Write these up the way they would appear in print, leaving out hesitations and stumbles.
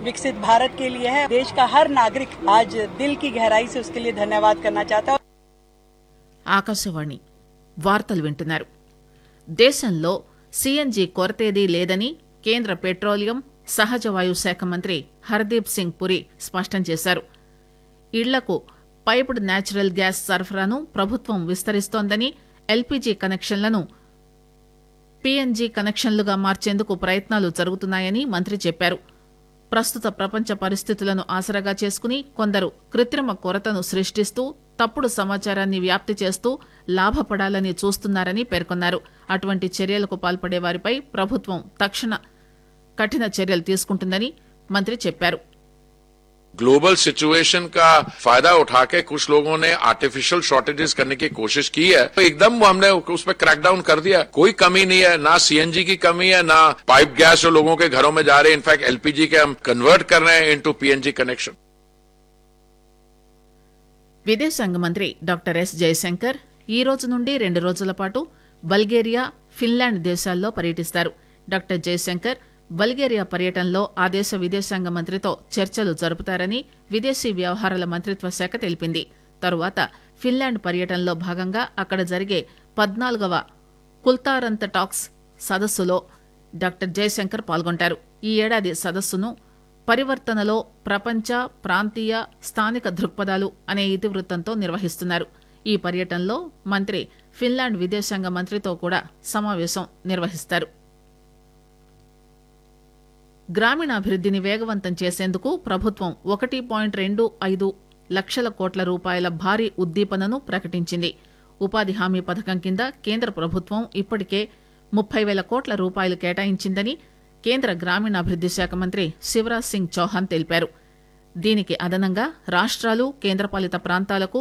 विकसित भारत के लिए है। देश का हर नागरिक आज दिल की गहराई से उसके लिए धन्यवाद करना चाहता है। ఆకాశవాణి వార్తలు వింటున్నారు. దేశంలో సిఎన్జి కొరతేదీ లేదని కేంద్ర పెట్రోలియం సహజ వాయు శాఖ మంత్రి హర్దీప్ సింగ్ పురి స్పష్టం చేశారు. ఇళ్లకు పైప్డ్ న్యాచురల్ గ్యాస్ సరఫరాను ప్రభుత్వం విస్తరిస్తోందని, ఎల్పీజీ కనెక్షన్లను పీఎన్జీ కనెక్షన్లుగా మార్చేందుకు ప్రయత్నాలు జరుగుతున్నాయని మంత్రి చెప్పారు. ప్రస్తుత ప్రపంచ పరిస్థితులను ఆసరాగా చేసుకుని కొందరు కృత్రిమ కొరతను సృష్టిస్తూ తప్పుడు సమాచారాన్ని వ్యాప్తి చేస్తూ లాభపడాలని చూస్తున్నారని పేర్కొన్నారు. అటువంటి చర్యలకు పాల్పడే వారిపై ప్రభుత్వం తక్షణ కఠిన చర్యలు తీసుకుంటుందని మంత్రి చెప్పారు. ग्लोबल सिचुएशन का फायदा उठा के कुछ लोगों ने आर्टिफिशियल शॉर्टेजेस करने की कोशिश की है, तो एकदम हमने उस पर क्रैकडाउन कर दिया. कोई कमी नहीं है, ना सीएनजी की कमी है, ना पाइप गैस जो लोगों के घरों में जा रहे हैं. इनफैक्ट एलपीजी के हम कन्वर्ट कर रहे हैं इनटू पीएनजी कनेक्शन. విదేశాంగ మంత్రి డాక్టర్ ఎస్ జయశంకర్ ఈ రోజు నుండి 2 రోజుల పాటు బల్గేరియా, ఫిన్లాండ్ దేశాల్లో పర్యటిస్తారు. డాక్టర్ జయశంకర్ బల్గేరియా పర్యటనలో ఆ దేశ విదేశాంగ మంత్రితో చర్చలు జరుపుతారని విదేశీ వ్యవహారాల మంత్రిత్వ శాఖ తెలిపింది. తరువాత ఫిన్లాండ్ పర్యటనలో భాగంగా అక్కడ జరిగే 14వ కుల్తారంత టాక్స్ సదస్సులో డాక్టర్ జయశంకర్ పాల్గొంటారు. ఈ ఏడాది సదస్సును పరివర్తనలో ప్రపంచ, ప్రాంతీయ, స్థానిక దృక్పథాలు అనే ఇతివృత్తంతో నిర్వహిస్తున్నారు. ఈ పర్యటనలో మంత్రి ఫిన్లాండ్ విదేశాంగ మంత్రితో కూడా సమావేశం నిర్వహిస్తారు. గ్రామీణాభివృద్దిని వేగవంతం చేసేందుకు ప్రభుత్వం 1.25 లక్షల కోట్ల రూపాయల భారీ ఉద్దీపనను ప్రకటించింది. ఉపాధి హామీ పథకం కింద కేంద్ర ప్రభుత్వం ఇప్పటికే 30,000 కోట్ల రూపాయలు కేటాయించిందని కేంద్ర గ్రామీణాభివృద్ది శాఖ మంత్రి శివరాజ్ సింగ్ చౌహాన్ తెలిపారు. దీనికి అదనంగా రాష్ట్రాలు, కేంద్రపాలిత ప్రాంతాలకు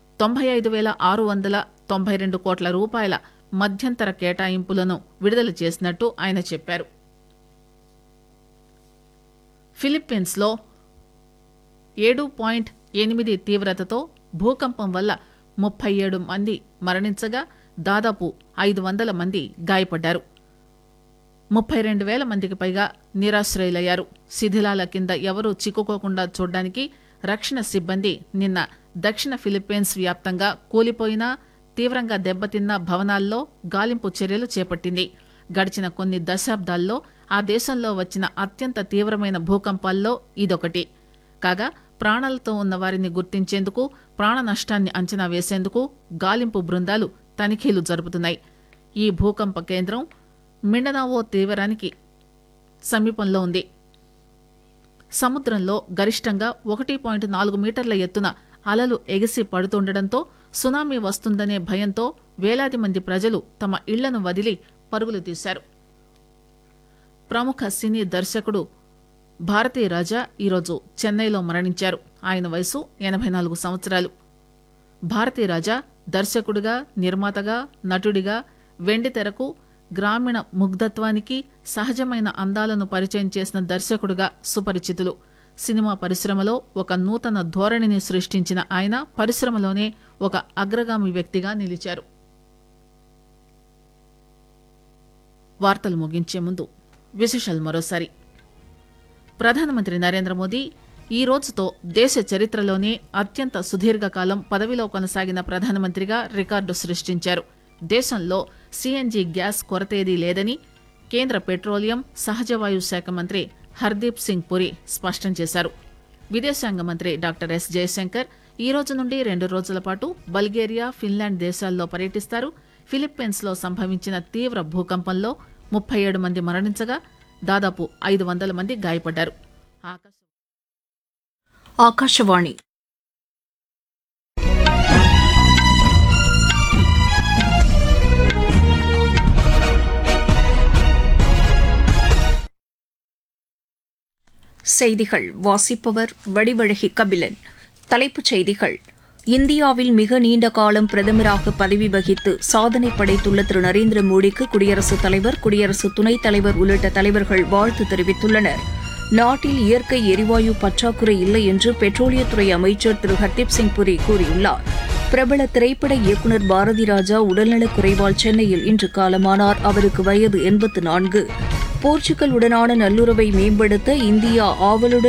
95,692 కోట్ల రూపాయల మధ్యంతర కేటాయింపులను విడుదల చేసినట్టు ఆయన చెప్పారు. ఫిలిప్పీన్స్ లో 7.8 తీవ్రతతో భూకంపం వల్ల 37 మంది మరణించగా దాదాపు 500 మంది గాయపడ్డారు. 32,000 మందికి పైగా నిరాశ్రయులయ్యారు. శిథిలాల కింద ఎవరూ చిక్కుకోకుండా చూడ్డానికి రక్షణ సిబ్బంది నిన్న దక్షిణ ఫిలిప్పీన్స్ వ్యాప్తంగా కూలిపోయిన, తీవ్రంగా దెబ్బతిన్న భవనాల్లో గాలింపు చర్యలు చేపట్టింది. గడిచిన కొన్ని దశాబ్దాల్లో ఆ దేశంలో వచ్చిన అత్యంత తీవ్రమైన భూకంపాల్లో ఇదొకటి కాగా, ప్రాణాలతో ఉన్న వారిని గుర్తించేందుకు, ప్రాణ నష్టాన్ని అంచనా వేసేందుకు గాలింపు బృందాలు తనిఖీలు జరుపుతున్నాయి. ఈ భూకంప కేంద్రం మిండనావో తీవ్రానికి సమీపంలో ఉంది. సముద్రంలో గరిష్టంగా 1.4 మీటర్ల ఎత్తున అలలు ఎగిసి పడుతుండటంతో సునామీ వస్తుందనే భయంతో వేలాది మంది ప్రజలు తమ ఇళ్లను వదిలి పరుగులు తీశారు. ప్రముఖ సినీ దర్శకుడు భారతీ రాజా ఈరోజు చెన్నైలో మరణించారు. ఆయన వయసు 84 సంవత్సరాలు. భారతీ రాజా దర్శకుడిగా, నిర్మాతగా, నటుడిగా వెండితెరకు గ్రామీణ ముగ్ధత్వానికి, సహజమైన అందాలను పరిచయం చేసిన దర్శకుడిగా సుపరిచితులు. సినిమా పరిశ్రమలో ఒక నూతన ధోరణిని సృష్టించిన ఆయన పరిశ్రమలోనే ఒక అగ్రగామి వ్యక్తిగా నిలిచారు. వార్తలు ముగించే ముందు విశేషాలు మరోసారి. ప్రధానమంత్రి నరేంద్ర మోదీ ఈ రోజుతో దేశ చరిత్రలోనే అత్యంత సుదీర్ఘకాలం పదవిలో కొనసాగిన ప్రధానమంత్రిగా రికార్డు సృష్టించారు. దేశంలో సిఎన్జి గ్యాస్ కొరతేదీ లేదని కేంద్ర పెట్రోలియం, సహజవాయు శాఖ మంత్రి హర్దీప్ సింగ్ పురి స్పష్టం చేశారు. విదేశాంగ మంత్రి డాక్టర్ ఎస్ జయశంకర్ ఈ రోజు నుండి 2 రోజుల పాటు బల్గేరియా, ఫిన్లాండ్ దేశాల్లో పర్యటిస్తారు. ఫిలిప్పీన్స్ లో సంభవించిన తీవ్ర భూకంపంలో 37 మంది మరణించగా దాదాపు 500 మంది గాయపడ్డారు. ఆకాశవాణి செய்திகள் வாசிப்பவர் வடிவழகி கபிலன். தலைப்புச் செய்திகள். இந்தியாவில் மிக நீண்ட காலம் பிரதமராக பதவி வகித்து சாதனை படைத்துள்ள திரு நரேந்திர மோடிக்கு குடியரசுத் தலைவர், குடியரசு துணைத் தலைவர் உள்ளிட்ட தலைவர்கள் வாழ்த்து தெரிவித்துள்ளனர். நாட்டில் இயற்கை எரிவாயு பற்றாக்குறை இல்லை என்று பெட்ரோலியத்துறை அமைச்சர் திரு ஹர்தீப் சிங் புரி கூறியுள்ளார். பிரபல திரைப்பட இயக்குநர் பாரதி ராஜா உடல்நலக் குறைவால் சென்னையில் இன்று காலமானார். அவருக்கு வயது 84. போர்ச்சுகலுடனான நல்லுறவை மேம்படுத்த இந்தியா ஆவலுடன்